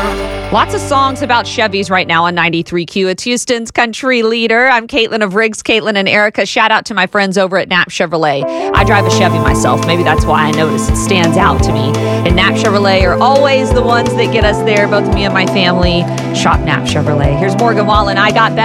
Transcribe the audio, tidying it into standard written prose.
Lots of songs about Chevys right now on 93Q. It's Houston's country leader. I'm Caitlin of Riggs, Caitlin and Erica. Shout out to my friends over at Knapp Chevrolet. I drive a Chevy myself. Maybe that's why I notice it stands out to me. And Knapp Chevrolet are always the ones that get us there, both me and my family. Shop Knapp Chevrolet. Here's Morgan Wallen. I Got Better.